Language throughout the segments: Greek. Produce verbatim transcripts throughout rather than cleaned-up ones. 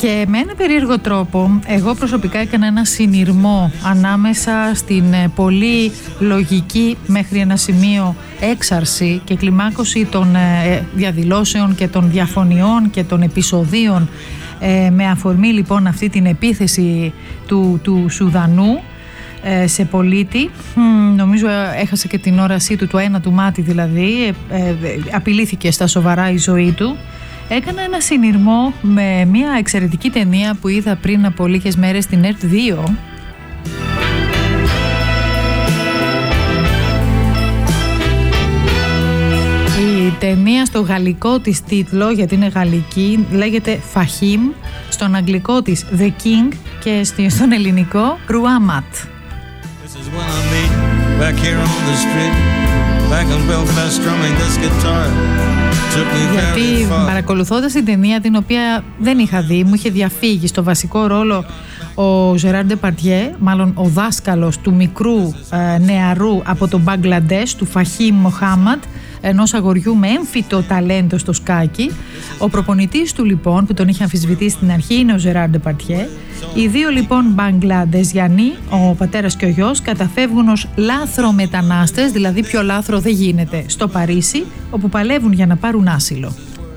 Και με ένα περίεργο τρόπο, εγώ προσωπικά έκανα ένα συνειρμό ανάμεσα στην πολύ λογική μέχρι ένα σημείο έξαρση και κλιμάκωση των διαδηλώσεων και των διαφωνιών και των επεισοδίων, με αφορμή λοιπόν αυτή την επίθεση του, του Σουδανού σε πολίτη. Νομίζω έχασε και την όρασή του, το ένα του μάτι δηλαδή, απειλήθηκε στα σοβαρά η ζωή του. Έκανα ένα συνειρμό με μια εξαιρετική ταινία που είδα πριν από λίγες μέρες στην ΕΡΤ δύο. Η ταινία στο γαλλικό της τίτλο, γιατί είναι γαλλική, λέγεται Φαχίμ, στον αγγλικό της The King και στον ελληνικό Ρουάματ. Γιατί παρακολουθώντας την ταινία, την οποία δεν είχα δει, μου είχε διαφύγει στο βασικό ρόλο ο Ζεράρ Ντεπαρτιέ, μάλλον ο δάσκαλος του μικρού ε, νεαρού από το Μπαγκλαντές, του Φαχίμ Μοχάμαντ, ενός αγοριού με έμφυτο ταλέντο στο σκάκι. Ο προπονητής του λοιπόν, που τον είχε αμφισβητήσει στην αρχή, είναι ο Ζεράρ Ντεπαρτιέ. Οι δύο λοιπόν Μπαγκλαντεζιανοί, ο πατέρας και ο γιος, καταφεύγουν ως λάθρο μετανάστες, δηλαδή πιο λάθρο δεν γίνεται, στο Παρίσι, όπου παλεύουν για να πάρουν άσυλο.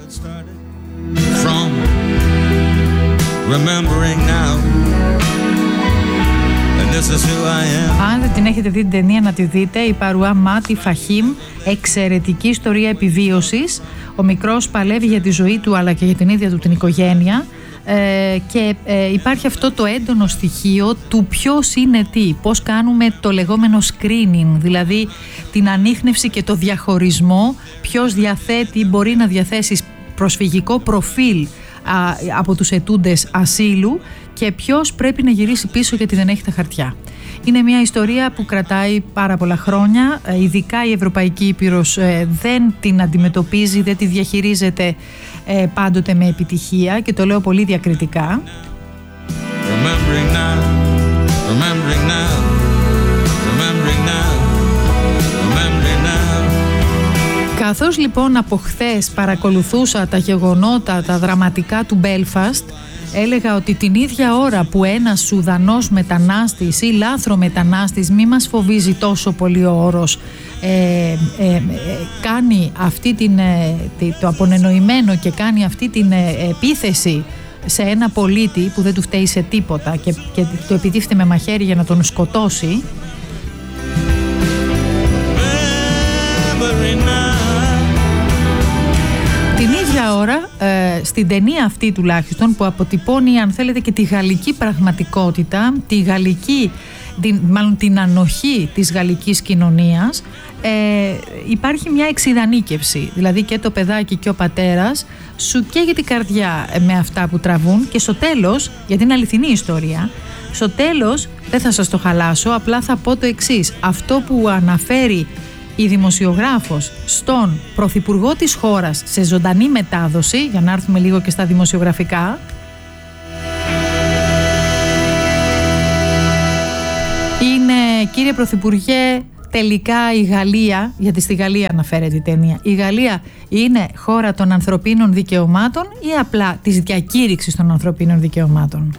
Αν δεν την έχετε δει την ταινία, να τη δείτε. Η Παρουά Μάτι Φαχίμ, εξαιρετική ιστορία επιβίωσης. Ο μικρός παλεύει για τη ζωή του αλλά και για την ίδια του την οικογένεια, ε, και ε, υπάρχει αυτό το έντονο στοιχείο του ποιος είναι τι, πώς κάνουμε το λεγόμενο screening, δηλαδή την ανίχνευση και το διαχωρισμό, ποιος διαθέτει, μπορεί να διαθέσει προσφυγικό προφίλ α, από τους αιτούντες ασύλου και ποιος πρέπει να γυρίσει πίσω γιατί δεν έχει τα χαρτιά. Είναι μια ιστορία που κρατάει πάρα πολλά χρόνια, ειδικά η Ευρωπαϊκή Ήπειρος δεν την αντιμετωπίζει, δεν τη διαχειρίζεται πάντοτε με επιτυχία, και το λέω πολύ διακριτικά. Remembering now, remembering now, remembering now, remembering now. Καθώς λοιπόν από χθες παρακολουθούσα τα γεγονότα, τα δραματικά του Μπέλφαστ, έλεγα ότι την ίδια ώρα που ένας Σουδανός μετανάστης ή λάθρο μετανάστης, μη μας φοβίζει τόσο πολύ ο όρος, ε, ε, ε, κάνει αυτή την, ε, το απονενοημένο και κάνει αυτή την ε, επίθεση σε ένα πολίτη που δεν του φταίει σε τίποτα και, και το επιτίθεται με μαχαίρι για να τον σκοτώσει. Την ίδια ώρα, ε, στην ταινία αυτή τουλάχιστον, που αποτυπώνει, αν θέλετε, και τη γαλλική πραγματικότητα, τη γαλλική, την, μάλλον την ανοχή της γαλλικής κοινωνίας, ε, υπάρχει μια εξιδανίκευση. Δηλαδή και το παιδάκι και ο πατέρας σου καίγει την καρδιά με αυτά που τραβούν, και στο τέλος, γιατί είναι αληθινή ιστορία, στο τέλος δεν θα σας το χαλάσω, απλά θα πω το εξής. Αυτό που αναφέρει η δημοσιογράφος στον πρωθυπουργό της χώρας σε ζωντανή μετάδοση, για να έρθουμε λίγο και στα δημοσιογραφικά, είναι: κύριε Πρωθυπουργέ, τελικά η Γαλλία, γιατί στη Γαλλία αναφέρεται η ταινία, η Γαλλία είναι χώρα των ανθρωπίνων δικαιωμάτων ή απλά της διακήρυξης των ανθρωπίνων δικαιωμάτων?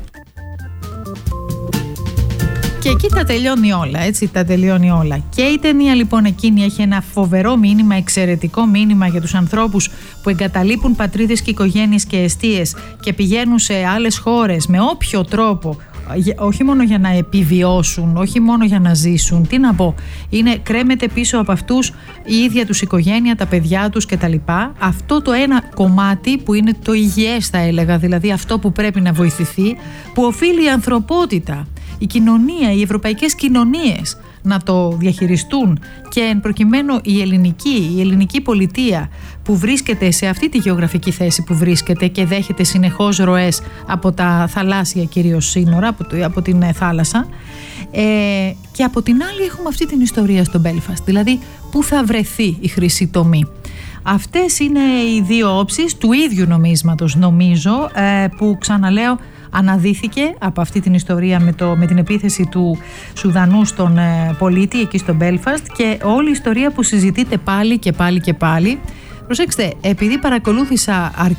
Και εκεί τα τελειώνει όλα, έτσι, τα τελειώνει όλα. Και η ταινία λοιπόν εκείνη έχει ένα φοβερό μήνυμα, εξαιρετικό μήνυμα για τους ανθρώπους που εγκαταλείπουν πατρίδες και οικογένειες και εστίες και πηγαίνουν σε άλλες χώρες με όποιο τρόπο, όχι μόνο για να επιβιώσουν, όχι μόνο για να ζήσουν, τι να πω, είναι, κρέμεται πίσω από αυτούς η ίδια τους οικογένεια, τα παιδιά τους κτλ. Αυτό το ένα κομμάτι που είναι το υγιές, θα έλεγα, δηλαδή αυτό που πρέπει να βοηθηθεί, που οφείλει η ανθρωπότητα, η κοινωνία, οι ευρωπαϊκές κοινωνίες να το διαχειριστούν, και εν προκειμένου η ελληνική, η ελληνική πολιτεία που βρίσκεται σε αυτή τη γεωγραφική θέση που βρίσκεται και δέχεται συνεχώς ροές από τα θαλάσσια κυρίως σύνορα, από, το, από την θάλασσα, ε, και από την άλλη έχουμε αυτή την ιστορία στο Belfast, δηλαδή πού θα βρεθεί η χρυσή τομή. Αυτές είναι οι δύο όψεις του ίδιου νομίσματος, νομίζω, ε, που ξαναλέω αναδύθηκε από αυτή την ιστορία με, το, με την επίθεση του Σουδανού στον ε, πολίτη εκεί στο Belfast, και όλη η ιστορία που συζητείται πάλι και πάλι και πάλι. Προσέξτε, επειδή παρακολούθησα αρκετά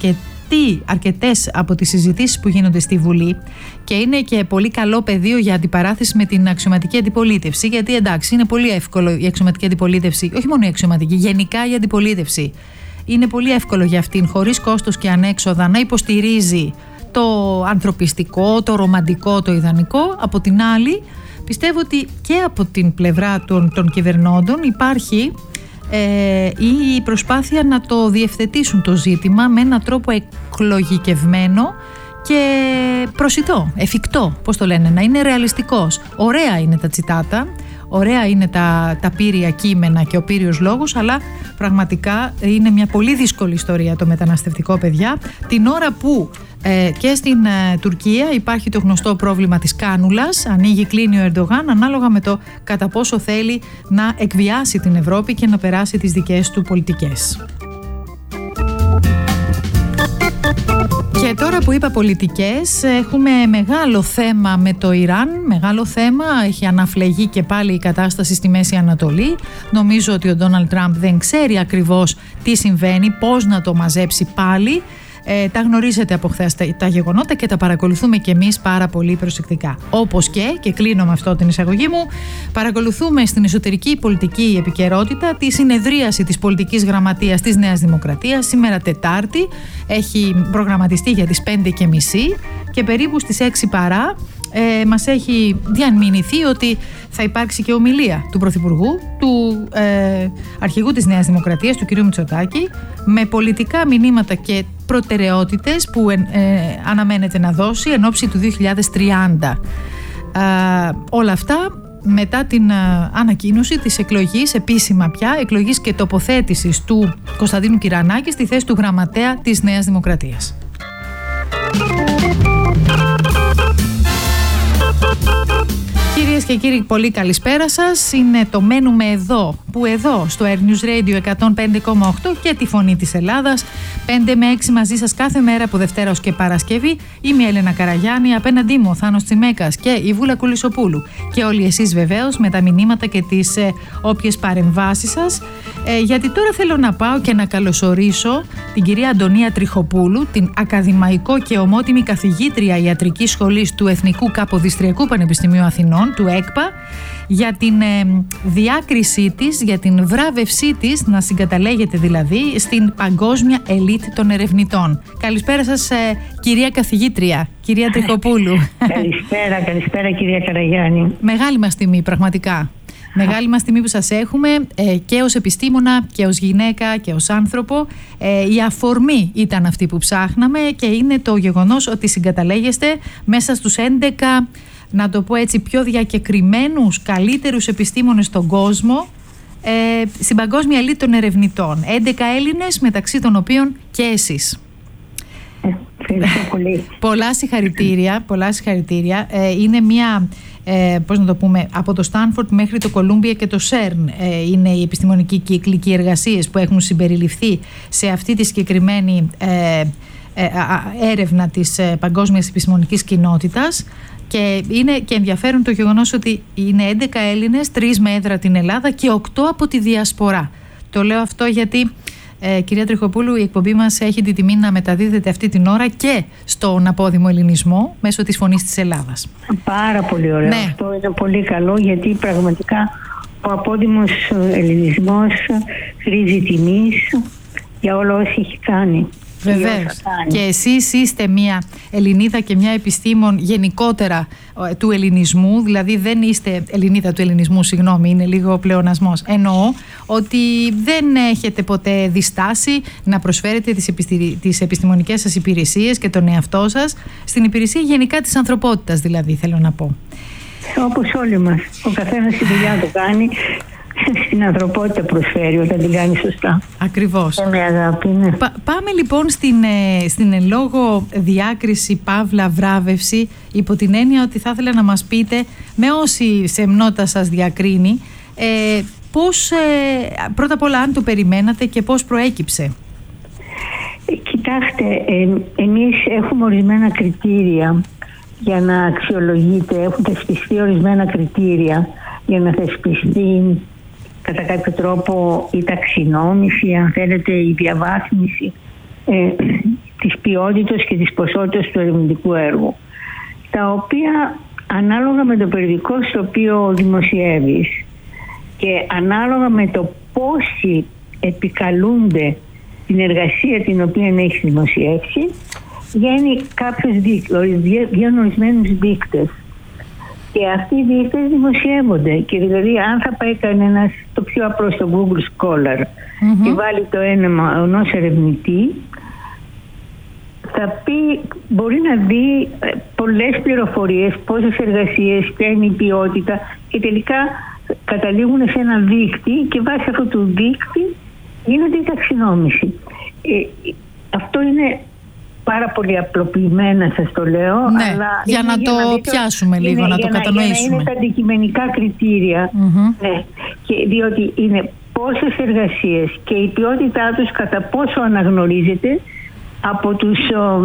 δει αρκετές από τις συζητήσεις που γίνονται στη Βουλή και είναι και πολύ καλό πεδίο για αντιπαράθεση με την αξιωματική αντιπολίτευση, γιατί εντάξει, είναι πολύ εύκολο η αξιωματική αντιπολίτευση, όχι μόνο η αξιωματική, γενικά η αντιπολίτευση. Είναι πολύ εύκολο για αυτήν, χωρίς κόστος και ανέξοδα, να υποστηρίζει το ανθρωπιστικό, το ρομαντικό, το ιδανικό. Από την άλλη, πιστεύω ότι και από την πλευρά των, των κυβερνώντων υπάρχει ε, η προσπάθεια να το διευθετήσουν το ζήτημα με έναν τρόπο εκλογικευμένο και προσιτό, εφικτό, πώς το λένε, να είναι ρεαλιστικός. Ωραία είναι τα τσιτάτα, ωραία είναι τα, τα πύρια κείμενα και ο πύριος λόγος, αλλά πραγματικά είναι μια πολύ δύσκολη ιστορία το μεταναστευτικό, παιδιά. Την ώρα που ε, και στην ε, Τουρκία υπάρχει το γνωστό πρόβλημα της κάνουλας, ανοίγει, κλείνει ο Ερντογάν, ανάλογα με το κατά πόσο θέλει να εκβιάσει την Ευρώπη και να περάσει τις δικές του πολιτικές. Και τώρα που είπα πολιτικές, έχουμε μεγάλο θέμα με το Ιράν, μεγάλο θέμα, έχει αναφλεγεί και πάλι η κατάσταση στη Μέση Ανατολή. Νομίζω ότι ο Ντόναλντ Τραμπ δεν ξέρει ακριβώς τι συμβαίνει, πώς να το μαζέψει πάλι. Ε, τα γνωρίζετε από χθες τα, τα γεγονότα και τα παρακολουθούμε και εμείς πάρα πολύ προσεκτικά. Όπως και, και κλείνω με αυτό την εισαγωγή μου, παρακολουθούμε στην εσωτερική πολιτική επικαιρότητα τη συνεδρίαση της πολιτικής γραμματείας της Νέας Δημοκρατίας. Σήμερα Τετάρτη έχει προγραμματιστεί για τις πέντε και μισή και περίπου στις έξι παρά ε, μας έχει διαμηνηθεί ότι θα υπάρξει και ομιλία του Πρωθυπουργού, του ε, αρχηγού της Νέας Δημοκρατίας, του κ. Μητσοτάκη, με πολιτικά μηνύματα και προτεραιότητες που ε, ε, αναμένεται να δώσει εν ώψη του δύο χιλιάδες τριάντα. Ε, όλα αυτά μετά την ε, ανακοίνωση της εκλογής, επίσημα πια, εκλογής και τοποθέτησης του Κωνσταντίνου Κυρανάκη στη θέση του γραμματέα της Νέας Δημοκρατίας. Κυρίες και κύριοι, πολύ καλησπέρα σας. Είναι το Μένουμε Εδώ, που εδώ στο Air News Radio εκατόν πέντε κόμμα οκτώ και τη Φωνή της Ελλάδας, πέντε με έξι μαζί σας κάθε μέρα από Δευτέρα ως και Παρασκευή. Είμαι η Έλενα Καραγιάννη, απέναντί μου ο Θάνος Τσιμέκας και η Βούλα Κουλισοπούλου. Και όλοι εσείς βεβαίως με τα μηνύματα και τις ε, όποιες παρεμβάσεις σας. Ε, γιατί τώρα θέλω να πάω και να καλωσορίσω την κυρία Αντωνία Τριχοπούλου, την ακαδημαϊκό και ομότιμη καθηγήτρια ιατρικής σχολής του Εθνικού Καποδιστριακού Πανεπιστημίου Αθηνών, του ΕΚΠΑ, για την ε, διάκρισή της, για την βράβευσή της, να συγκαταλέγεται δηλαδή στην παγκόσμια ελίτ των ερευνητών. Καλησπέρα σας, ε, κυρία καθηγήτρια, κυρία Τριχοπούλου. Καλησπέρα, καλησπέρα κυρία Καραγιάννη. Μεγάλη μας τιμή, πραγματικά. Μεγάλη μας τιμή που σας έχουμε ε, και ως επιστήμονα και ως γυναίκα και ως άνθρωπο. Ε, η αφορμή ήταν αυτή που ψάχναμε και είναι το γεγονός ότι συγκαταλέγεστε μέσα στους έντεκα, να το πω έτσι, πιο διακεκριμένους, καλύτερους επιστήμονες στον κόσμο, ε, στην παγκόσμια ελίτ των ερευνητών. έντεκα Έλληνες, μεταξύ των οποίων και εσείς. Ευχαριστώ πολύ. Πολλά συγχαρητήρια, πολλά συγχαρητήρια. Ε, είναι μια, ε, πώς να το πούμε, από το Στάνφορντ μέχρι το Κολούμπια και το Σέρν ε, είναι οι επιστημονικοί κύκλοι και οι εργασίες που έχουν συμπεριληφθεί σε αυτή τη συγκεκριμένη ε, ε, έρευνα της ε, παγκόσμιας επιστημονικής κοινότητας. Και είναι και ενδιαφέρον το γεγονός ότι είναι έντεκα Έλληνες, τρεις με έδρα την Ελλάδα και οκτώ από τη Διασπορά. Το λέω αυτό γιατί, ε, κυρία Τριχοπούλου, η εκπομπή μας έχει την τιμή να μεταδίδεται αυτή την ώρα και στον απόδημο ελληνισμό μέσω της Φωνής της Ελλάδας. Πάρα πολύ ωραίο. Ναι. Αυτό είναι πολύ καλό, γιατί πραγματικά ο απόδημος ελληνισμός χρήζει τιμής για όλα όσα έχει κάνει. Βεβαίως. Και εσείς είστε μια Ελληνίδα και μια επιστήμον γενικότερα του ελληνισμού, δηλαδή δεν είστε Ελληνίδα του ελληνισμού, συγγνώμη, είναι λίγο πλεονασμός. Εννοώ ότι δεν έχετε ποτέ διστάσει να προσφέρετε τις, επιστη... τις επιστημονικές σας υπηρεσίες και τον εαυτό σας στην υπηρεσία γενικά της ανθρωπότητας, δηλαδή, θέλω να πω. Όπως όλοι μας. Ο καθένας τη δουλειά του κάνει. Στην ανθρωπότητα προσφέρει όταν την κάνει σωστά. Ακριβώς. Με αγάπη, ναι. Πα, πάμε λοιπόν στην, στην εν λόγω διάκριση παύλα βράβευση, υπό την έννοια ότι θα ήθελα να μας πείτε, με όση σεμνότητα σας διακρίνει, ε, πώς, ε, πρώτα απ' όλα αν το περιμένατε και πώς προέκυψε. Ε, κοιτάξτε, ε, εμείς έχουμε ορισμένα κριτήρια για να αξιολογείτε, έχουν θεσπιστεί ορισμένα κριτήρια για να θεσπιστεί κατά κάποιο τρόπο η ταξινόμηση, αν θέλετε, η διαβάθμιση ε, της ποιότητας και της ποσότητας του ερευνητικού έργου, τα οποία ανάλογα με το περιοδικό στο οποίο δημοσιεύεις και ανάλογα με το πόσοι επικαλούνται την εργασία την οποία έχει δημοσιεύσει, βγαίνει κάποιος δίκτυος, βγαίνουν ορισμένους δείκτες. Και αυτοί οι δείκτες δημοσιεύονται. Και δηλαδή, αν θα πάει κανένας το πιο απλό στο Google Scholar mm-hmm. και βάλει το έννομα ενός ερευνητή, θα πει, μπορεί να δει πολλές πληροφορίες, πόσες εργασίες, ποια είναι η ποιότητα, και τελικά καταλήγουν σε ένα δείκτη και βάσει αυτού του δείκτη γίνεται η ταξινόμηση. Ε, αυτό είναι πάρα πολύ απλοποιημένα, σας το λέω. Ναι, αλλά για να το για πιάσουμε λίγο, είναι, να το κατανοήσουμε. Για να είναι τα αντικειμενικά κριτήρια. Mm-hmm. Ναι, και διότι είναι πόσες εργασίες και η ποιότητά τους κατά πόσο αναγνωρίζεται από τους ο,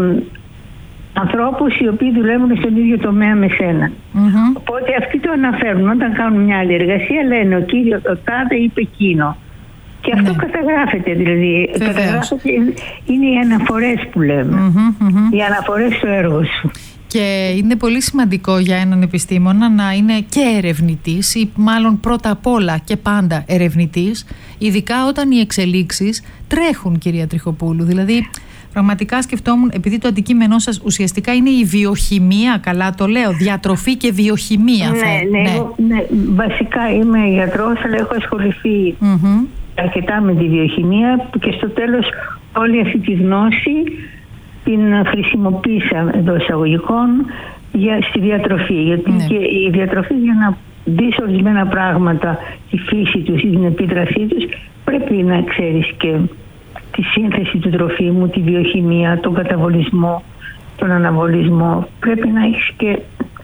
ανθρώπους οι οποίοι δουλεύουν στον ίδιο τομέα με σένα. Mm-hmm. Οπότε αυτοί το αναφέρουν. Όταν κάνουν μια άλλη εργασία λένε ο κύριος ο τάδε είπε εκείνο. Και αυτό ναι. καταγράφεται, δηλαδή. Καταγράφεται, είναι οι αναφορές που λέμε. Mm-hmm, mm-hmm. Οι αναφορές στο έργο σου. Και είναι πολύ σημαντικό για έναν επιστήμονα να είναι και ερευνητής, ή μάλλον πρώτα απ' όλα και πάντα ερευνητής, ειδικά όταν οι εξελίξεις τρέχουν, κυρία Τριχοπούλου. Δηλαδή, πραγματικά σκεφτόμουν, επειδή το αντικείμενό σας ουσιαστικά είναι η βιοχημία, καλά το λέω, διατροφή και βιοχημία. Ναι, ναι, ναι. Εγώ, ναι, βασικά είμαι γιατρός, αλλά έχω ασχοληθεί mm-hmm. αρκετά με τη βιοχημία και στο τέλος όλη αυτή τη γνώση την χρησιμοποίησα εντός εισαγωγικών για, στη διατροφή. Γιατί ναι. και η διατροφή, για να δεις ορισμένα πράγματα, τη φύση τους ή την επίδρασή τους, πρέπει να ξέρεις και τη σύνθεση του τροφίμου, τη βιοχημία, τον καταβολισμό, τον αναβολισμό. Πρέπει να έχεις και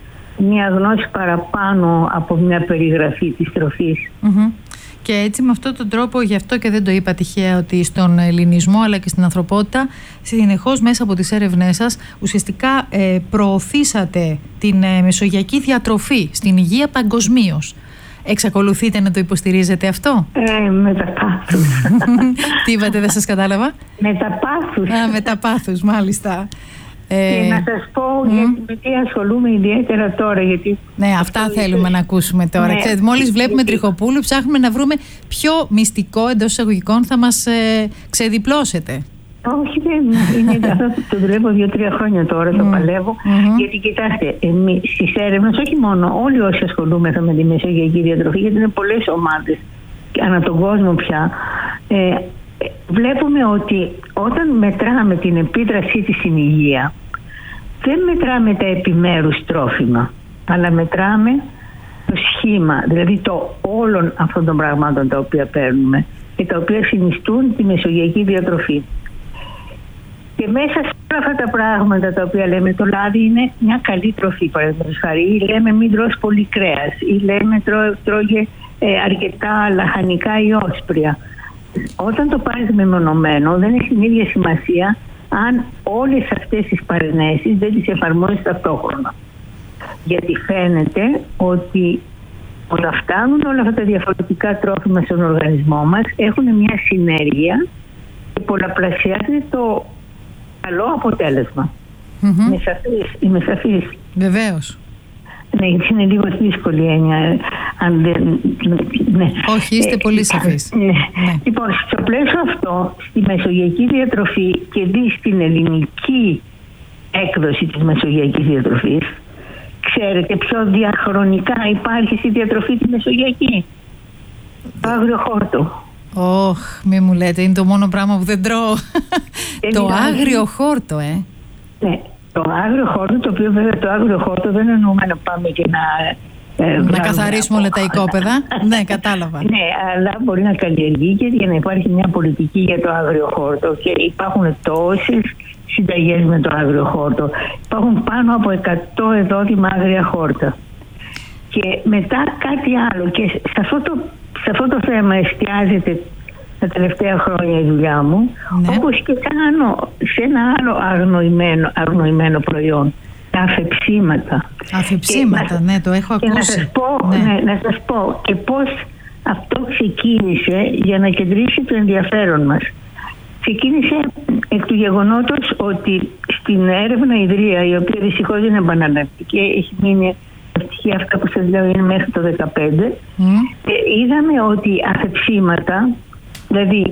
μια γνώση παραπάνω από μια περιγραφή της τροφής. Mm-hmm. Και έτσι με αυτόν τον τρόπο, γι' αυτό και δεν το είπα τυχαία, ότι στον ελληνισμό αλλά και στην ανθρωπότητα συνεχώς μέσα από τις έρευνές σας ουσιαστικά ε, προωθήσατε την ε, μεσογειακή διατροφή στην υγεία παγκοσμίως. Εξακολουθείτε να το υποστηρίζετε αυτό? Ε, με τα πάθους. Τι είπατε, δεν σας κατάλαβα? Με τα πάθους. Α, με τα πάθους, μάλιστα. Ε, και να σας πω mm. γιατί, με τι ασχολούμαι ιδιαίτερα τώρα. Γιατί ναι, αυτά αυτό θέλουμε ίσως... να ακούσουμε τώρα. Ναι. Ξέρετε, μόλις βλέπουμε Τριχοπούλου, ψάχνουμε να βρούμε ποιο μυστικό εντός εισαγωγικών θα μας ε, ξεδιπλώσετε. Όχι, δεν είναι αυτό. Το δουλεύω δύο-τρία χρόνια τώρα, το mm. παλεύω. Mm-hmm. Γιατί κοιτάξτε, εμείς στις έρευνες, όχι μόνο όλοι όσοι ασχολούμεθα με τη μεσογειακή διατροφή, γιατί είναι πολλές ομάδες ανά τον κόσμο πια, ε, βλέπουμε ότι όταν μετράμε την επίδρασή της στην υγεία, δεν μετράμε τα επιμέρους τρόφιμα, αλλά μετράμε το σχήμα, δηλαδή το όλων αυτών των πραγμάτων τα οποία παίρνουμε και τα οποία συνιστούν τη μεσογειακή διατροφή. Και μέσα σε όλα αυτά τα πράγματα τα οποία λέμε, το λάδι είναι μια καλή τροφή, παραδείγματος χάρη, ή λέμε μην τρως πολύ κρέας, ή λέμε τρώ, τρώγε ε, αρκετά λαχανικά ή όσπρια. Όταν το πάρεις μεμονωμένο, δεν έχει την ίδια σημασία αν όλες αυτές τις παρενέσεις δεν τις εφαρμόζεις ταυτόχρονα. Γιατί φαίνεται ότι όταν φτάνουν όλα αυτά τα διαφορετικά τρόφιμα στον οργανισμό μας, έχουν μια συνέργεια και πολλαπλασιάζεται το καλό αποτέλεσμα. Mm-hmm. Είμαι σαφής, είμαι σαφής. Βεβαίως. Ναι, γιατί είναι λίγο δύσκολη έννοια. Αν δεν, ναι. Όχι, είστε ε, πολύ σαφείς. Ναι. Ναι. Λοιπόν, στο πλαίσιο αυτό, στη μεσογειακή διατροφή και δει στην ελληνική έκδοση της μεσογειακής διατροφής, ξέρετε ποιο διαχρονικά υπάρχει στη διατροφή τη μεσογειακή? Το άγριο χόρτο. Όχ, μη μου λέτε, είναι το μόνο πράγμα που δεν τρώω. Το άγριο χόρτο, ε. Ναι. Το άγριο χόρτο, το οποίο βέβαια το άγριο χόρτο δεν εννοούμε να πάμε και να... Ε, να καθαρίσουμε όλα τα οικόπεδα. Ναι, κατάλαβα. Ναι, αλλά μπορεί να καλλιεργείται για να υπάρχει μια πολιτική για το άγριο χόρτο. Και υπάρχουν τόσες συνταγές με το άγριο χόρτο. Υπάρχουν πάνω από εκατό εδόδημα άγρια χόρτα. Και μετά κάτι άλλο. Και σε αυτό το, σε αυτό το θέμα εστιάζεται τα τελευταία χρόνια η δουλειά μου, ναι. όπως και κάνω σε ένα άλλο αγνοημένο, αγνοημένο προϊόν, τα αφεψίματα. Αφεψίματα, ναι, το έχω και ακούσει. Να σας πω, ναι. Ναι, να σας πω και πώς αυτό ξεκίνησε για να κεντρήσει το ενδιαφέρον μας. Ξεκίνησε εκ του γεγονότος ότι στην έρευνα ιδρύα, η οποία δυστυχώς είναι επαναλλακτική, έχει μείνει ευτυχία, αυτά που σας λέω είναι μέχρι το δεκαπέντε, mm. ε, είδαμε ότι αφεψίματα, δηλαδή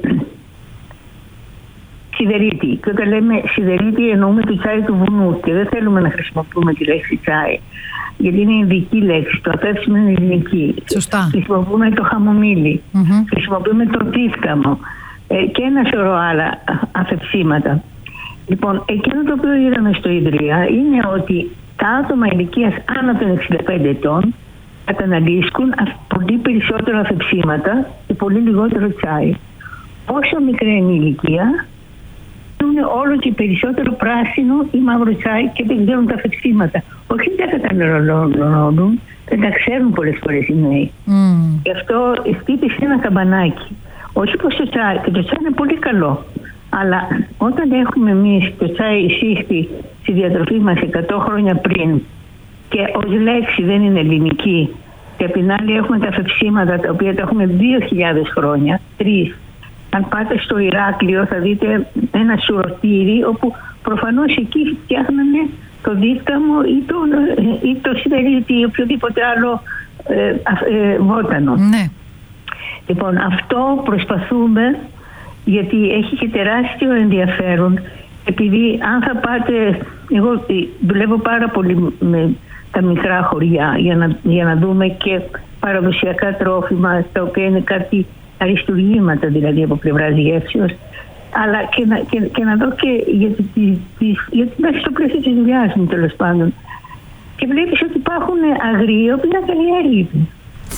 σιδερίτη, και όταν λέμε σιδερίτη εννοούμε το τσάι του βουνού και δεν θέλουμε να χρησιμοποιούμε τη λέξη τσάι, γιατί είναι ειδική λέξη, το αφέψιμο είναι ελληνική. Σωστά. Χρησιμοποιούμε το χαμομήλι, mm-hmm. χρησιμοποιούμε το δίσκαμο ε, και ένα σωρό άλλα αφεψίματα. Λοιπόν, εκείνο το οποίο είδαμε στο Ιδρύα είναι ότι τα άτομα ηλικίας άνω των εξήντα πέντε ετών καταναλύσκουν πολύ περισσότερο αφεψίματα και πολύ λιγότερο τσάι. Όσο μικρή είναι η ηλικία, είναι όλο και περισσότερο πράσινο ή μαύρο τσάι και δεν ξέρουν τα αφεψίματα. Όχι δεν τα καταναλώνουν, δεν τα ξέρουν πολλές φορές οι νέοι. Mm. Γι' αυτό χτύπησε ένα καμπανάκι. Όχι πως το τσάι, και το τσάι είναι πολύ καλό. Αλλά όταν έχουμε εμείς το τσάι εισήχθη στη διατροφή μας εκατό χρόνια πριν και ως λέξη δεν είναι ελληνική, και απ' την άλλη έχουμε τα αφεψίματα τα οποία τα έχουμε δύο χιλιάδες χρόνια, τρεις. Αν πάτε στο Ηράκλειο θα δείτε ένα σουρωτήρι όπου προφανώς εκεί φτιάχνανε το δίσκαμο ή το, ή το σιδερίτη ή οποιοδήποτε άλλο ε, ε, βότανο. Ναι. Λοιπόν, αυτό προσπαθούμε, γιατί έχει και τεράστιο ενδιαφέρον, επειδή αν θα πάτε, εγώ δουλεύω πάρα πολύ με τα μικρά χωριά για να, για να δούμε και παραδοσιακά τρόφιμα τα οποία είναι κάτι αριστουργήματα δηλαδή από πλευράς γεύσεως, αλλά και να, και, και να δω και γιατί, γιατί μέσα στο πλαίσιο της δουλειάς μου τέλος πάντων, και βλέπεις ότι υπάρχουν αγροί οι οποίοι είναι καλλιέργητοι.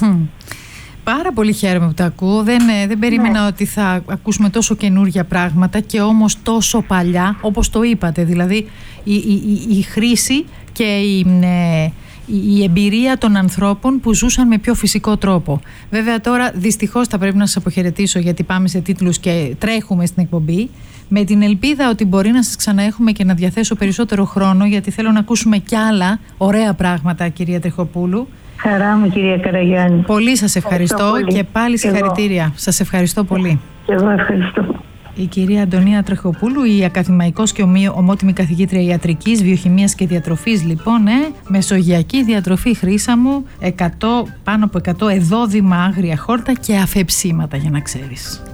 Πάρα πολύ χαίρομαι που τα ακούω. Δεν, δεν περίμενα ναι. ότι θα ακούσουμε τόσο καινούργια πράγματα και όμως τόσο παλιά, όπως το είπατε. Δηλαδή η, η, η, η χρήση και η, η, η εμπειρία των ανθρώπων που ζούσαν με πιο φυσικό τρόπο. Βέβαια τώρα δυστυχώς θα πρέπει να σας αποχαιρετήσω, γιατί πάμε σε τίτλους και τρέχουμε στην εκπομπή. Με την ελπίδα ότι μπορεί να σας ξαναέχουμε και να διαθέσω περισσότερο χρόνο, γιατί θέλω να ακούσουμε κι άλλα ωραία πράγματα, κυρία Τρεχοπούλου. Χαρά μου, κυρία Καραγιάννη. Πολύ σας ευχαριστώ, ευχαριστώ και πάλι συγχαρητήρια. Εγώ. Σας ευχαριστώ πολύ. Και εγώ ευχαριστώ. Η κυρία Αντωνία Τρεχοπούλου, η ακαδημαϊκός και ομότιμη καθηγήτρια ιατρικής, βιοχημίας και διατροφής, λοιπόν, ε, μεσογειακή διατροφή Χρύσαμου, εκατό, πάνω από εκατό εδόδημα άγρια χόρτα και αφεψίματα, για να ξέρεις.